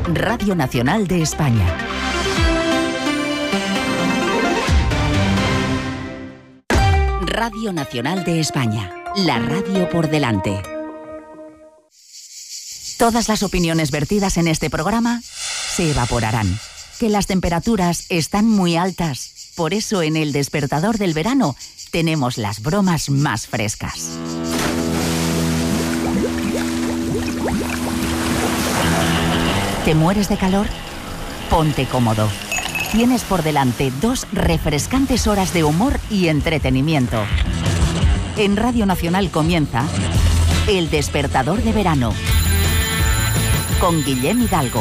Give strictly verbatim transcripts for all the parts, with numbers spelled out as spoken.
Radio Nacional de España. Radio Nacional de España, la radio por delante. Todas las opiniones vertidas en este programa se evaporarán. Que las temperaturas están muy altas. Por eso en El Despertador del Verano tenemos las bromas más frescas. ¿Te mueres de calor? Ponte cómodo. Tienes por delante dos refrescantes horas de humor y entretenimiento. En Radio Nacional comienza El Despertador de Verano con Guillem Hidalgo.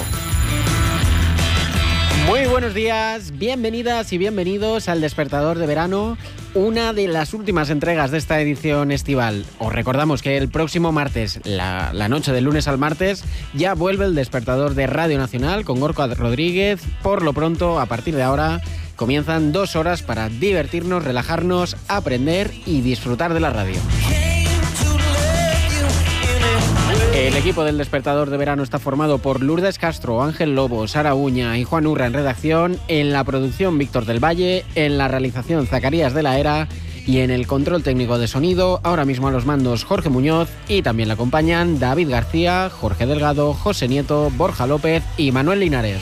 Muy buenos días, bienvenidas y bienvenidos al Despertador de Verano, una de las últimas entregas de esta edición estival. Os recordamos que el próximo martes, la, la noche del lunes al martes, ya vuelve el Despertador de Radio Nacional con Gorka Rodríguez. Por lo pronto, a partir de ahora, comienzan dos horas para divertirnos, relajarnos, aprender y disfrutar de la radio. El equipo del Despertador de Verano está formado por Lourdes Castro, Ángel Lobo, Sara Uña y Juan Urra en redacción, en la producción Víctor del Valle, en la realización Zacarías de la Era y en el control técnico de sonido, ahora mismo a los mandos Jorge Muñoz, y también le acompañan David García, Jorge Delgado, José Nieto, Borja López y Manuel Linares.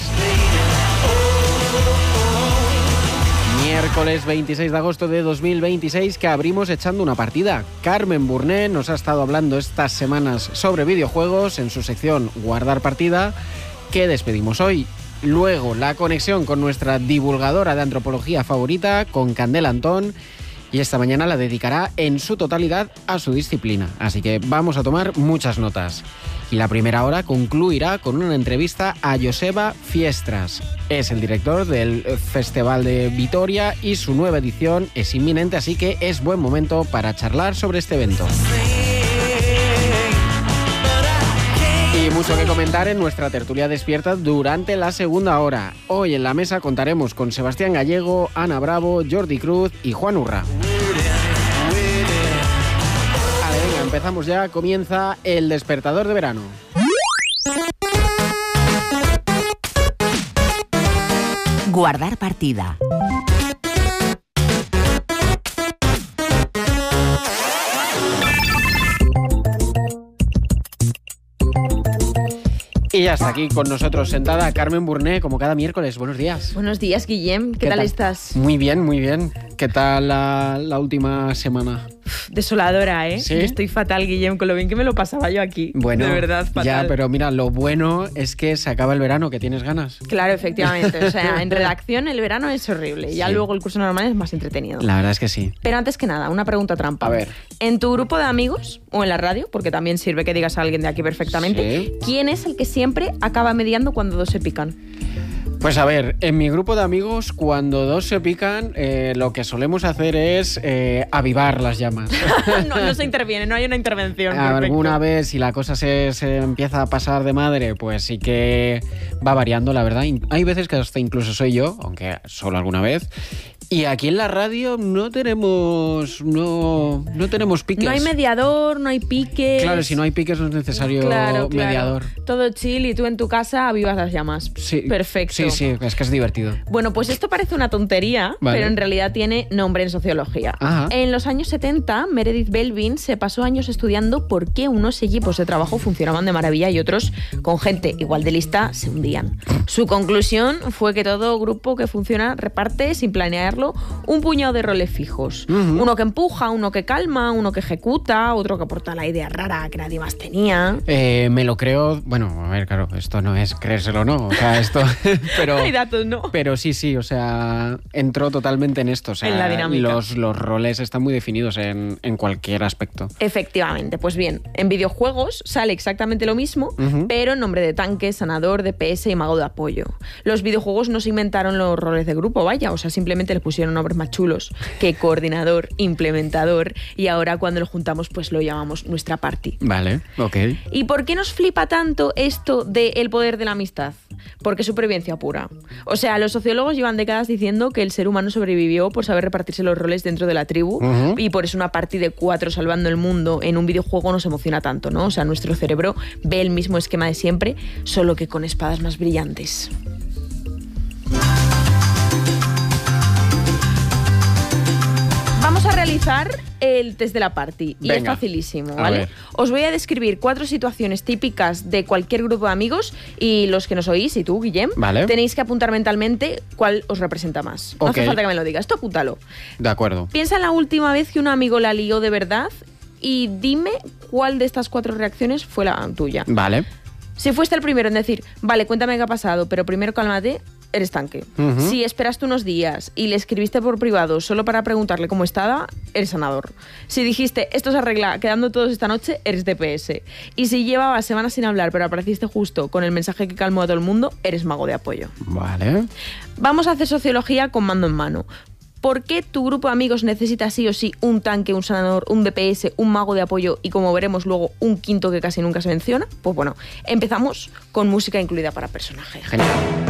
Miércoles veintiséis de agosto de dos mil veintiséis, que abrimos echando una partida. Carmen Burné nos ha estado hablando estas semanas sobre videojuegos en su sección Guardar Partida, que despedimos hoy. Luego la conexión con nuestra divulgadora de antropología favorita, con Candela Antón, y esta mañana la dedicará en su totalidad a su disciplina. Así que vamos a tomar muchas notas. Y la primera hora concluirá con una entrevista a Joseba Fiestras. Es el director del Festival de Vitoria y su nueva edición es inminente, así que es buen momento para charlar sobre este evento. Y mucho que comentar en nuestra tertulia despierta durante la segunda hora. Hoy en la mesa contaremos con Sebastián Gallego, Ana Bravo, Jordi Cruz y Juan Urra. Empezamos ya, comienza El Despertador de Verano. Guardar partida. Y ya está aquí con nosotros sentada Carmen Burné, como cada miércoles. Buenos días. Buenos días, Guillem. ¿Qué, ¿Qué tal, tal estás? Muy bien, muy bien. ¿Qué tal la, la última semana? Desoladora, ¿eh? ¿Sí? Estoy fatal, Guillem, con lo bien que me lo pasaba yo aquí. Bueno, de verdad, fatal. Ya, pero mira, lo bueno es que se acaba el verano, que tienes ganas. Claro, efectivamente. O sea, en redacción el verano es horrible. Ya Sí. luego el curso normal es más entretenido. La verdad es que sí. Pero antes que nada, una pregunta trampa. A ver. En tu grupo de amigos o en la radio, porque también sirve que digas a alguien de aquí perfectamente, Sí. ¿quién es el que siempre acaba mediando cuando dos se pican? Pues a ver, en mi grupo de amigos, cuando dos se pican, eh, lo que solemos hacer es eh, avivar las llamas. no, no se interviene, no hay una intervención. Alguna perfecto. vez, si la cosa se, se empieza a pasar de madre, pues sí que va variando, la verdad. Hay veces que hasta incluso soy yo, aunque solo alguna vez. Y aquí en la radio no tenemos no, no tenemos piques. No hay mediador, no hay piques. Claro, si no hay piques no es necesario Claro, claro. mediador. Todo chill y tú en tu casa avivas las llamas. Sí, Perfecto. Sí, sí, es que es divertido. Bueno, pues esto parece una tontería, Vale. pero en realidad tiene nombre en sociología. Ajá. En los años setenta, Meredith Belvin se pasó años estudiando por qué unos equipos de trabajo funcionaban de maravilla y otros, con gente igual de lista, se hundían. Su conclusión fue que todo grupo que funciona reparte, sin planearlo, un puñado de roles fijos. Uh-huh. Uno que empuja, uno que calma, uno que ejecuta, otro que aporta la idea rara que nadie más tenía. Eh, me lo creo, bueno, a ver, claro, esto no es creérselo o no, o sea, esto, pero, Hay datos, ¿no? pero sí, sí, o sea, entró totalmente en esto, o sea, En la dinámica. Los, los roles están muy definidos en, en cualquier aspecto. Efectivamente, pues bien, en videojuegos sale exactamente lo mismo, Ujú. pero en nombre de tanque, sanador, D P S y mago de apoyo. Los videojuegos no se inventaron los roles de grupo, vaya, o sea, simplemente le pusieron nombres más chulos que coordinador, implementador, y ahora cuando lo juntamos pues lo llamamos nuestra party. Vale, ok. ¿Y por qué nos flipa tanto esto de el poder de la amistad? porque es supervivencia pura. O sea, los sociólogos llevan décadas diciendo que el ser humano sobrevivió por saber repartirse los roles dentro de la tribu uh-huh. y por eso una party de cuatro salvando el mundo en un videojuego nos emociona tanto, ¿no? O sea, nuestro cerebro ve el mismo esquema de siempre, solo que con espadas más brillantes. Vamos a realizar el test de la party y Venga, es facilísimo, ¿vale? Os voy a describir cuatro situaciones típicas de cualquier grupo de amigos y los que nos oís, y tú, Guillem, vale. tenéis que apuntar mentalmente cuál os representa más. No okay. hace falta que me lo digas, tú apúntalo. De acuerdo. Piensa en la última vez que un amigo la lió de verdad y dime cuál de estas cuatro reacciones fue la tuya. Vale. Si fuiste el primero en decir, vale, cuéntame qué ha pasado, pero primero cálmate, eres tanque. Uh-huh. Si esperaste unos días y le escribiste por privado solo para preguntarle cómo estaba, eres sanador. Si dijiste, esto se arregla quedando todos esta noche, eres D P S. Y si llevabas semanas sin hablar pero apareciste justo con el mensaje que calmó a todo el mundo, eres mago de apoyo. Vale. Vamos a hacer sociología con mando en mano. ¿Por qué tu grupo de amigos necesita sí o sí un tanque, un sanador, un D P S, un mago de apoyo y, como veremos luego, un quinto que casi nunca se menciona? Pues bueno, empezamos con música incluida para personaje. Genial.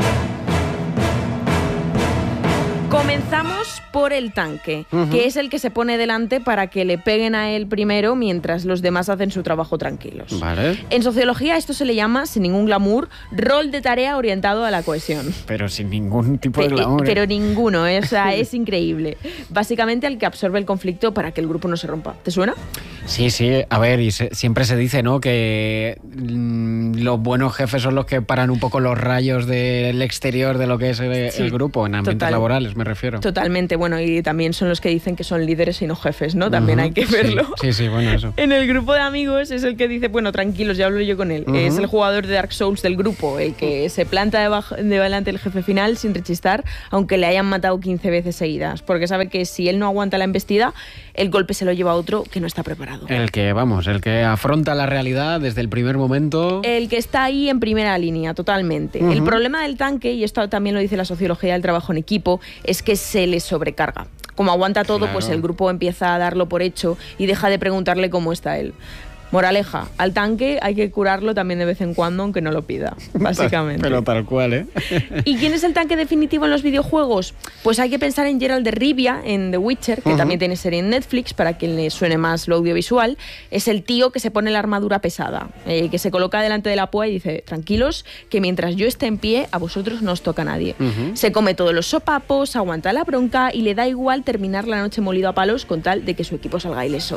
Comenzamos por el tanque, uh-huh. que es el que se pone delante para que le peguen a él primero mientras los demás hacen su trabajo tranquilos. Vale. En sociología esto se le llama, sin ningún glamour, rol de tarea orientado a la cohesión. Pero sin ningún tipo de glamour. Pero, pero ninguno, ¿eh? O sea, es increíble. Básicamente el que absorbe el conflicto para que el grupo no se rompa. ¿Te suena? Sí, sí. A ver, y se, siempre se dice, ¿no?, que mmm, los buenos jefes son los que paran un poco los rayos del exterior de lo que es el, sí, el grupo, en ambientes total. laborales, me refiero. Totalmente, bueno, y también son los que dicen que son líderes y no jefes, ¿no? También uh-huh. hay que verlo. Sí, sí, sí, bueno, eso. En el grupo de amigos es el que dice, bueno, tranquilos, ya hablo yo con él. Uh-huh. Es el jugador de Dark Souls del grupo, el que se planta debajo, de delante del jefe final sin rechistar, aunque le hayan matado quince veces seguidas, porque sabe que si él no aguanta la embestida, el golpe se lo lleva a otro que no está preparado. El que, vamos, el que afronta la realidad desde el primer momento. El que está ahí en primera línea, totalmente. Uh-huh. El problema del tanque, y esto también lo dice la sociología del trabajo en equipo, es que se le sobrecarga. Como aguanta todo, claro. pues el grupo empieza a darlo por hecho y deja de preguntarle cómo está él. Moraleja, al tanque hay que curarlo también de vez en cuando, aunque no lo pida, básicamente. Pero tal cual, ¿eh? ¿Y quién es el tanque definitivo en los videojuegos? Pues hay que pensar en Geralt de Rivia, en The Witcher, que uh-huh. también tiene serie en Netflix, para quien le suene más lo audiovisual. Es el tío que se pone la armadura pesada, eh, que se coloca delante de la púa y dice, tranquilos, que mientras yo esté en pie, a vosotros no os toca a nadie. Uh-huh. Se come todos los sopapos, aguanta la bronca y le da igual terminar la noche molido a palos con tal de que su equipo salga ileso.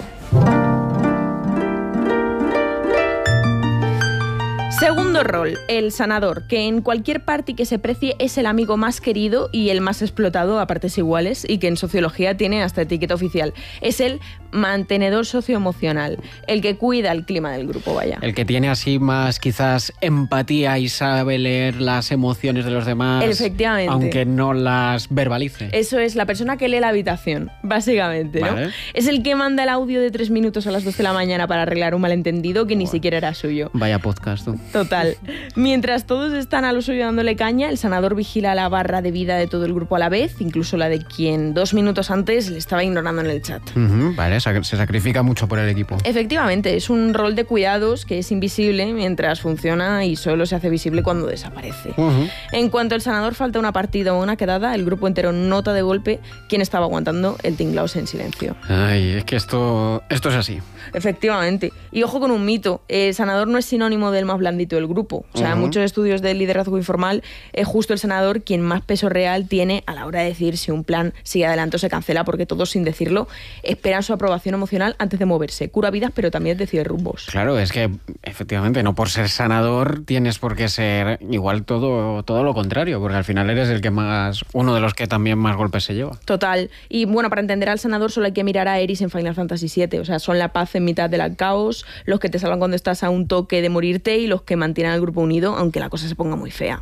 Segundo rol, el sanador, que en cualquier party que se precie es el amigo más querido y el más explotado a partes iguales y que en sociología tiene hasta etiqueta oficial. Es el mantenedor socioemocional, el que cuida el clima del grupo, vaya. El que tiene así más quizás empatía y sabe leer las emociones de los demás. Efectivamente. Aunque no las verbalice. Eso es, la persona que lee la habitación, básicamente, ¿no? Vale. Es el que manda el audio de tres minutos a las dos de la mañana para arreglar un malentendido que ni bueno. siquiera era suyo. Vaya podcast, tú. Total. Mientras todos están a lo suyo dándole caña, el sanador vigila la barra de vida de todo el grupo a la vez, incluso la de quien dos minutos antes le estaba ignorando en el chat. Uh-huh, vale, se sacrifica mucho por el equipo. Efectivamente, es un rol de cuidados que es invisible mientras funciona y solo se hace visible cuando desaparece. Uh-huh. En cuanto el sanador falta una partida o una quedada, el grupo entero nota de golpe quién estaba aguantando el tinglaos en silencio. Ay, es que esto, esto es así. Efectivamente. Y ojo con un mito, el sanador no es sinónimo del más blandito del grupo. O sea, en uh-huh. muchos estudios de liderazgo informal es justo el sanador quien más peso real tiene a la hora de decir si un plan sigue adelante o se cancela, porque todos, sin decirlo, esperan su aprobación emocional antes de moverse. Cura vidas, pero también decide rumbos. Claro, es que efectivamente no por ser sanador tienes por qué ser igual todo, todo lo contrario, porque al final eres el que más, uno de los que también más golpes se lleva. Total. Y bueno, para entender al sanador solo hay que mirar a Aerys en Final Fantasy siete. O sea, son la paz en mitad del caos, los que te salvan cuando estás a un toque de morirte y los que mantienen al grupo unido, aunque la cosa se ponga muy fea.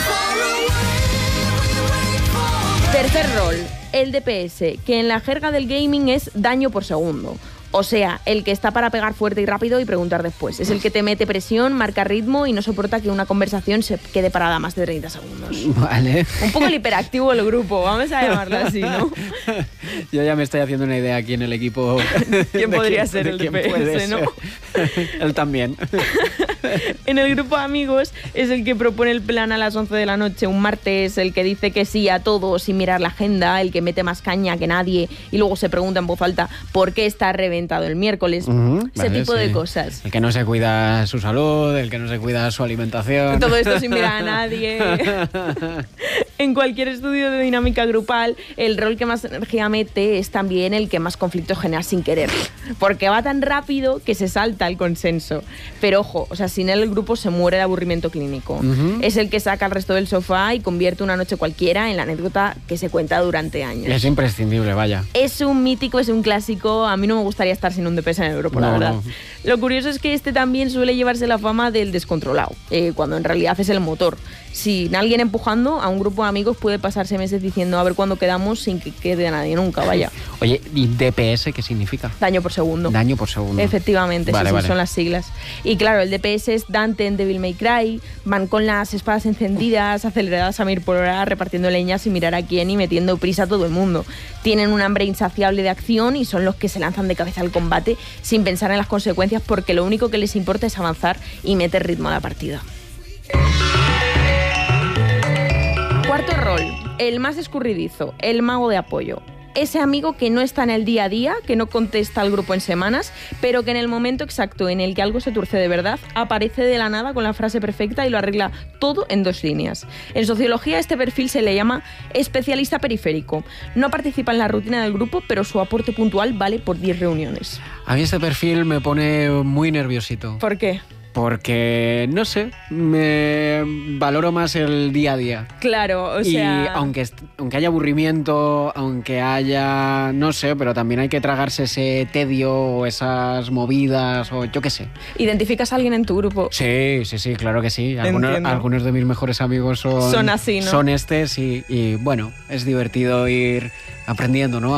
Tercer rol, el D P S, que en la jerga del gaming es daño por segundo. O sea, el que está para pegar fuerte y rápido y preguntar después. Es el que te mete presión, marca ritmo y no soporta que una conversación se quede parada más de treinta segundos. Vale. Un poco el hiperactivo del grupo, vamos a llamarlo así, ¿no? Yo ya me estoy haciendo una idea aquí en el equipo. ¿Quién podría quién, ser el D P S, no? Él también. En el grupo de amigos es el que propone el plan a las once de la noche un martes, el que dice que sí a todo sin mirar la agenda, el que mete más caña que nadie y luego se pregunta en voz alta por qué está reventado el miércoles. Uh-huh, Ese vale, tipo sí. de cosas. El que no se cuida su salud, el que no se cuida su alimentación. Todo esto sin mirar a nadie. En cualquier estudio de dinámica grupal, el rol que más energía mete es también el que más conflictos genera sin querer. Porque va tan rápido que se salta el consenso. Pero ojo, o sea, sin él el grupo se muere de aburrimiento clínico. Uh-huh. Es el que saca al resto del sofá y convierte una noche cualquiera en la anécdota que se cuenta durante años. Es imprescindible, vaya. Es un mítico, es un clásico. A mí no me gustaría estar sin un D P S en el grupo, no, la verdad. No. Lo curioso es que este también suele llevarse la fama del descontrolado, eh, cuando en realidad es el motor. Sin alguien empujando, a un grupo de amigos puede pasarse meses diciendo a ver cuándo quedamos sin que quede a nadie nunca, vaya. Oye, ¿y D P S qué significa? Daño por segundo. Daño por segundo. Efectivamente, vale, sí, vale. sí, son las siglas. Y claro, el D P S es Dante en Devil May Cry, van con las espadas encendidas, aceleradas a mil por hora, repartiendo leña sin mirar a quién y metiendo prisa a todo el mundo. Tienen un hambre insaciable de acción y son los que se lanzan de cabeza al combate sin pensar en las consecuencias porque lo único que les importa es avanzar y meter ritmo a la partida. Cuarto rol, el más escurridizo, el mago de apoyo. Ese amigo que no está en el día a día, que no contesta al grupo en semanas, pero que en el momento exacto en el que algo se tuerce de verdad, aparece de la nada con la frase perfecta y lo arregla todo en dos líneas. En sociología este perfil se le llama especialista periférico. No participa en la rutina del grupo, pero su aporte puntual vale por diez reuniones. A mí este perfil me pone muy nerviosito. ¿Por qué? Porque, no sé, me valoro más el día a día. Claro, o sea... Y aunque, aunque haya aburrimiento, aunque haya, no sé, pero también hay que tragarse ese tedio o esas movidas o yo qué sé. ¿Identificas a alguien en tu grupo? Sí, sí, sí, claro que sí. Algunos, algunos de mis mejores amigos son, son así, ¿no? Son estes y, y, bueno, es divertido ir aprendiendo, ¿no?